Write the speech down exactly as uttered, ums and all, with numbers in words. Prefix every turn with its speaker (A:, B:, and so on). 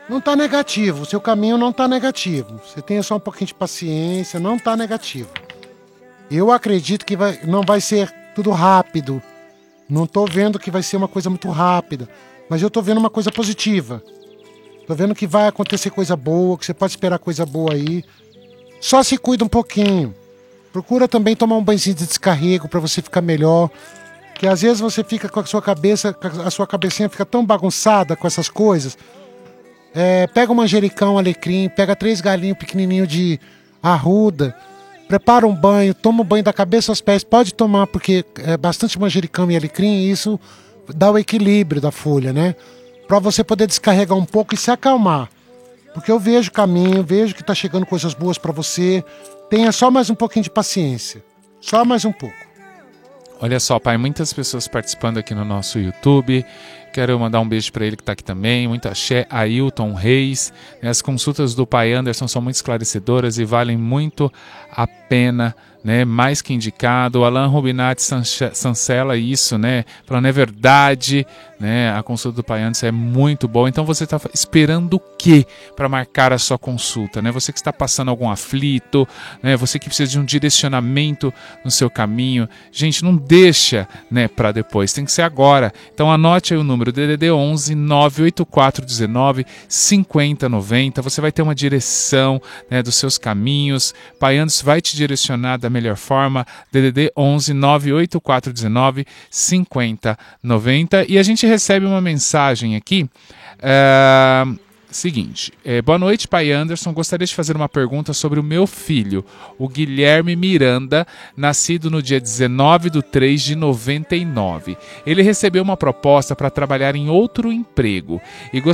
A: Não está negativo, o seu caminho não está negativo. Você tenha só um pouquinho de paciência, não está negativo. Eu acredito que vai, não vai ser tudo rápido. Não estou vendo que vai ser uma coisa muito rápida, mas eu estou vendo uma coisa positiva. Estou vendo que vai acontecer coisa boa, que você pode esperar coisa boa aí. Só se cuida um pouquinho. Procura também tomar um banhozinho de descarrego para você ficar melhor. Que às vezes você fica com a sua cabeça, a sua cabecinha fica tão bagunçada com essas coisas. É, pega um manjericão, alecrim, pega três galinhos pequenininhos de arruda, prepara um banho, toma um banho da cabeça aos pés, pode tomar porque é bastante manjericão e alecrim e isso dá o equilíbrio da folha, né? Pra você poder descarregar um pouco e se acalmar. Porque eu vejo o caminho, vejo que tá chegando coisas boas pra você. Tenha só mais um pouquinho de paciência. Só mais um pouco.
B: Olha só, pai, muitas pessoas participando aqui no nosso YouTube. Quero mandar um beijo para ele que está aqui também. Muito axé, Ailton Reis. As consultas do pai Anderson são muito esclarecedoras e valem muito a pena, né? Mais que indicado. O Alain Rubinati chancela isso, né? Falando, é verdade, né? A consulta do pai Anderson é muito boa. Então você está esperando o quê para marcar a sua consulta, né? Você que está passando algum aflito, né? Você que precisa de um direcionamento no seu caminho. Gente, não deixa, né, para depois. Tem que ser agora. Então anote aí o número D D D onze nove oito quatro um nove cinco zero nove zero. Você vai ter uma direção, né, dos seus caminhos. Pai Anderson vai te direcionar da melhor forma. D D D onze nove oito quatro um nove cinco zero nove zero. E a gente recebe uma mensagem aqui. Uh... Seguinte, é, boa noite, pai Anderson. Gostaria de fazer uma pergunta sobre o meu filho, o Guilherme Miranda, nascido no dia dezenove de três de noventa e nove. Ele recebeu uma proposta para trabalhar em outro emprego e